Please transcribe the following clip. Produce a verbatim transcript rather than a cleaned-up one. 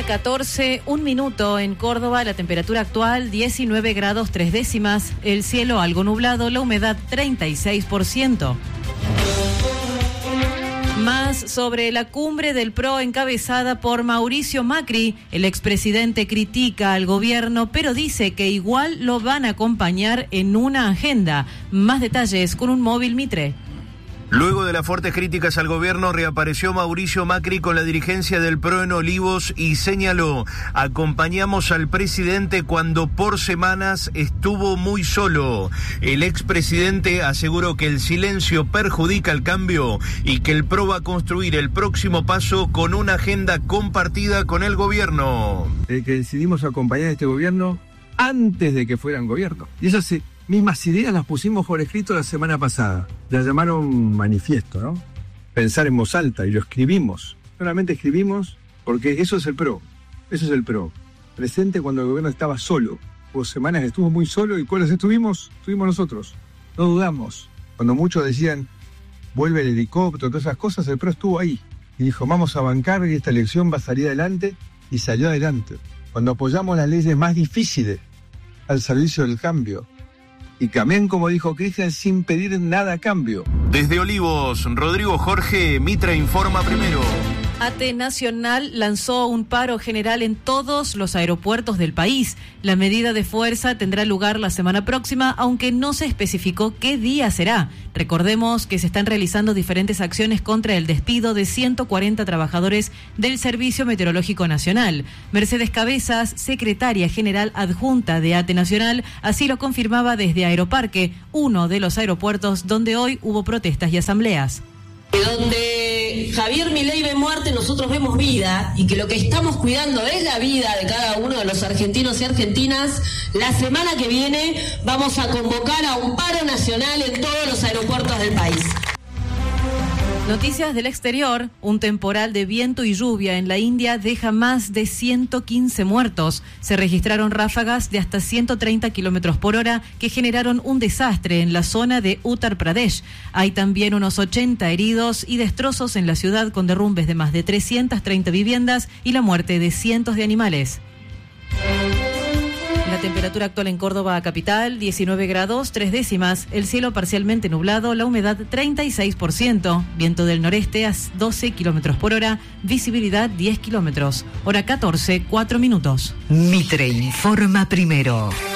catorce, un minuto en Córdoba, la temperatura actual diecinueve grados tres décimas, el cielo algo nublado, la humedad treinta y seis por ciento. Más sobre la cumbre del P R O encabezada por Mauricio Macri. El expresidente critica al gobierno, pero dice que igual lo van a acompañar en una agenda. Más detalles con un móvil Mitre. Luego de las fuertes críticas al gobierno, reapareció Mauricio Macri con la dirigencia del P R O en Olivos y señaló: acompañamos al presidente cuando por semanas estuvo muy solo. El expresidente aseguró que el silencio perjudica el cambio y que el P R O va a construir el próximo paso con una agenda compartida con el gobierno. Eh, que decidimos acompañar a este gobierno antes de que fueran gobierno. Y eso sí. Mismas ideas las pusimos por escrito la semana pasada. La llamaron manifiesto, ¿no? Pensar en voz alta, y lo escribimos. Solamente escribimos porque eso es el P R O. Eso es el P R O. Presente cuando el gobierno estaba solo. Hubo semanas que estuvo muy solo, y ¿cuáles estuvimos? Estuvimos nosotros. No dudamos. Cuando muchos decían, vuelve el helicóptero, todas esas cosas, el P R O estuvo ahí. Y dijo, vamos a bancar y esta elección va a salir adelante. Y salió adelante. Cuando apoyamos las leyes más difíciles al servicio del cambio. Y también, como dijo Cristian, sin pedir nada a cambio. Desde Olivos, Rodrigo Jorge, Mitre informa primero. ATE Nacional lanzó un paro general en todos los aeropuertos del país. La medida de fuerza tendrá lugar la semana próxima, aunque no se especificó qué día será. Recordemos que se están realizando diferentes acciones contra el despido de ciento cuarenta trabajadores del Servicio Meteorológico Nacional. Mercedes Cabezas, secretaria general adjunta de ATE Nacional, así lo confirmaba desde Aeroparque, uno de los aeropuertos donde hoy hubo protestas y asambleas. Donde Javier Milei ve muerte, nosotros vemos vida, y que lo que estamos cuidando es la vida de cada uno de los argentinos y argentinas. La semana que viene vamos a convocar a un paro nacional en todos los aeropuertos del país. Noticias del exterior. Un temporal de viento y lluvia en la India deja más de ciento quince muertos. Se registraron ráfagas de hasta ciento treinta kilómetros por hora que generaron un desastre en la zona de Uttar Pradesh. Hay también unos ochenta heridos y destrozos en la ciudad, con derrumbes de más de trescientas treinta viviendas y la muerte de cientos de animales. La temperatura actual en Córdoba capital, diecinueve grados tres décimas, el cielo parcialmente nublado, la humedad treinta y seis por ciento, viento del noreste a doce kilómetros por hora, visibilidad diez kilómetros, hora catorce, cuatro minutos. Mitre informa primero.